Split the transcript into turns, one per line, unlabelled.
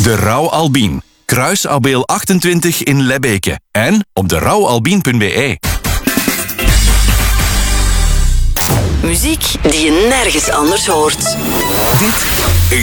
De Rauw Albien. Kruis Abeel 28 in Lebbeke. En op derouwalbien.be.
Muziek die je nergens anders hoort.
Dit is